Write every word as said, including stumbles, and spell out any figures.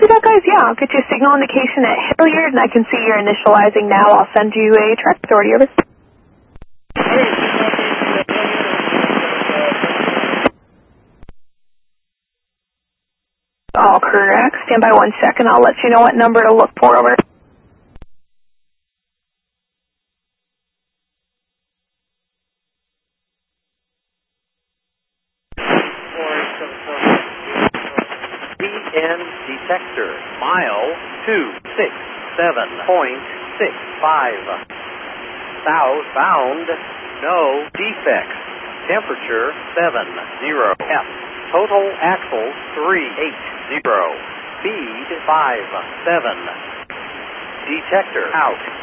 Copy that, guys. Yeah, I'll get you a signal indication at Hilliard, and I can see you're initializing now. I'll send you a track authority over. All correct. Stand by one second. I'll let you know what number to look for over. Detector, mile two six seven point six five. Southbound, no defects. Temperature seven zero F. Total axles three eight zero. Speed five seven. Detector out.